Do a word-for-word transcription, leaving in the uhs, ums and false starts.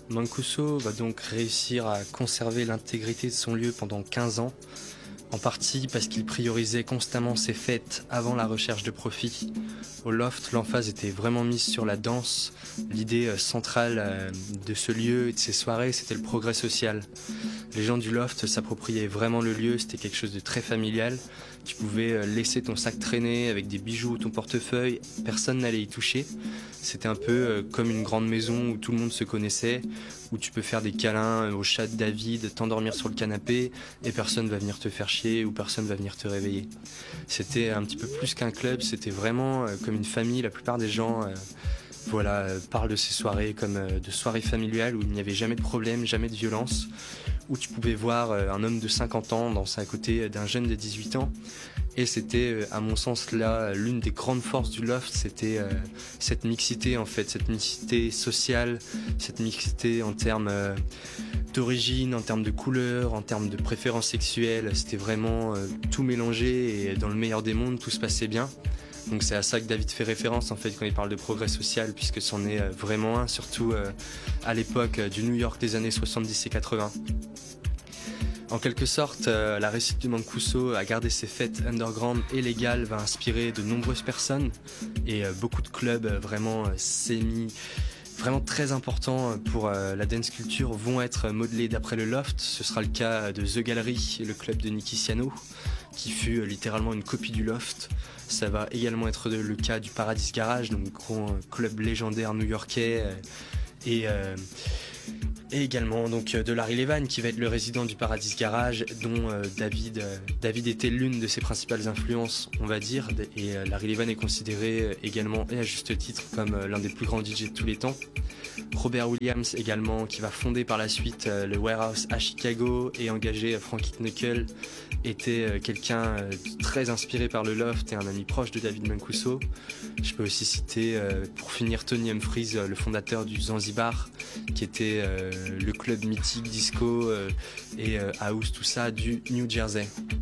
Mancuso va donc réussir à conserver l'intégrité de son lieu pendant quinze ans, en partie parce qu'il priorisait constamment ses fêtes avant la recherche de profit. Au Loft, l'emphase était vraiment mise sur la danse. L'idée centrale de ce lieu et de ces soirées, c'était le progrès social. Les gens du Loft s'appropriaient vraiment le lieu, c'était quelque chose de très familial. Tu pouvais laisser ton sac traîner avec des bijoux ou ton portefeuille, personne n'allait y toucher. C'était un peu comme une grande maison où tout le monde se connaissait, où tu peux faire des câlins au chat de David, t'endormir sur le canapé et personne va venir te faire chier ou personne va venir te réveiller. C'était un petit peu plus qu'un club, c'était vraiment comme une famille. La plupart des gens euh, voilà, parlent de ces soirées comme euh, de soirées familiales où il n'y avait jamais de problème, jamais de violence, où tu pouvais voir euh, un homme de cinquante ans danser à côté d'un jeune de dix-huit ans. Et c'était, à mon sens, là, l'une des grandes forces du Loft, c'était euh, cette mixité, en fait, cette mixité sociale, cette mixité en termes euh, d'origine, en termes de couleur, en termes de préférences sexuelles. C'était vraiment euh, tout mélangé et dans le meilleur des mondes, tout se passait bien. Donc c'est à ça que David fait référence en fait quand il parle de progrès social, puisque c'en est euh, vraiment un, surtout euh, à l'époque euh, du New York des années soixante-dix et quatre-vingts. En quelque sorte, euh, la réussite de Mancuso à garder ses fêtes underground et légales va inspirer de nombreuses personnes et euh, beaucoup de clubs euh, vraiment euh, semi, vraiment très importants pour euh, la dance culture vont être modelés d'après le Loft. Ce sera le cas de The Gallery, le club de Nicky Siano, qui fut euh, littéralement une copie du Loft. Ça va également être le cas du Paradise Garage, donc grand club légendaire new-yorkais euh, et euh, Et également donc de Larry Levan qui va être le résident du Paradise Garage, dont euh, David, euh, David était l'une de ses principales influences, on va dire. Et euh, Larry Levan est considéré également, et à juste titre, comme euh, l'un des plus grands D J de tous les temps. Robert Williams également, qui va fonder par la suite euh, le Warehouse à Chicago et engager euh, Frankie Knuckle, était euh, quelqu'un euh, très inspiré par le Loft et un ami proche de David Mancuso. Je peux aussi citer, euh, pour finir, Tony Humphries, euh, le fondateur du Zanzibar, qui était euh, le club mythique disco euh, et euh, house, tout ça, du New Jersey.